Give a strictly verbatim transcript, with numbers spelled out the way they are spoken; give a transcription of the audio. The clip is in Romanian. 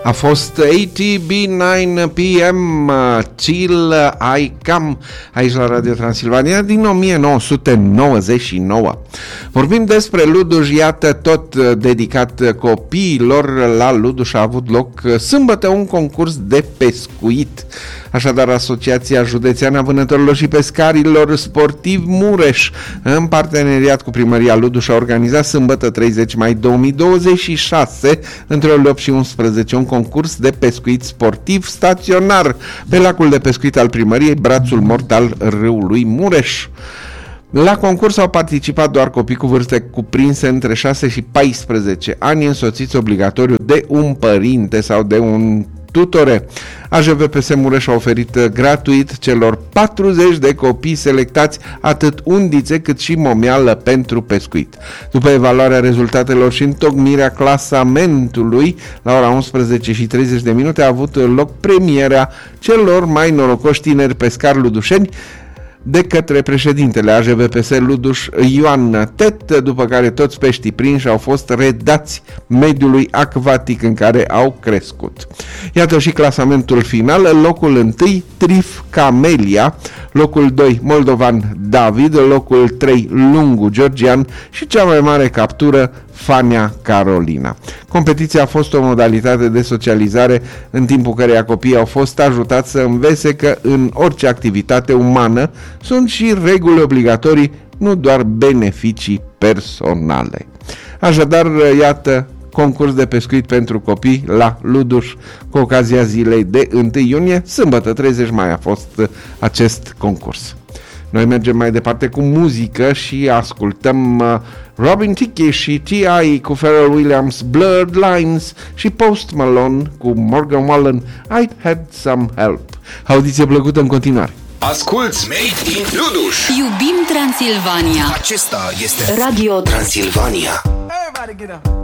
A fost A T B nouă P M, Till I Come, aici la Radio Transilvania din o mie nouă sute nouăzeci și nouă. Vorbim despre Luduș, iată, tot dedicat copiilor. La Luduș a avut loc sâmbătă un concurs de pescuit. Așadar, Asociația Județeană a Vânătorilor și Pescarilor Sportiv Mureș, în parteneriat cu Primăria Luduș, a organizat sâmbătă treizeci mai două mii douăzeci și șase, între ore opt și unsprezece, un concurs de pescuit sportiv staționar pe lacul de pescuit al primăriei, brațul mort al râului Mureș. La concurs au participat doar copii cu vârste cuprinse între șase și paisprezece ani, însoțiți obligatoriu de un părinte sau de un tutore. A J V P S Mureș a oferit gratuit celor patruzeci de copii selectați atât undițe cât și momeală pentru pescuit. După evaluarea rezultatelor și întocmirea clasamentului, la ora unsprezece și treizeci de minute a avut loc premierea celor mai norocoși tineri pescari ludușeni de către președintele A J V P S Luduș, Ioan Tet, după care toți peștii prinși au fost redați mediului acvatic în care au crescut. Iată și clasamentul final: locul întâi Trif Camelia, locul doi Moldovan David, locul trei Lungu Georgian și cea mai mare captură Fania Carolina. Competiția a fost o modalitate de socializare în timpul căreia copiii au fost ajutați să învețe că în orice activitate umană sunt și reguli obligatorii, nu doar beneficii personale. Așadar, iată, concurs de pescuit pentru copii la Luduș cu ocazia zilei de întâi iunie. Sâmbătă treizeci mai a fost acest concurs. Noi mergem mai departe cu muzică și ascultăm uh, Robin Thicke și T I cu Pharrell Williams, Blurred Lines, și Post Malone cu Morgan Wallen, I'd Had Some Help. Audiție plăcută în continuare. Asculți Made in Luduș. Iubim Transilvania. Acesta este Radio Transilvania. Everybody get up.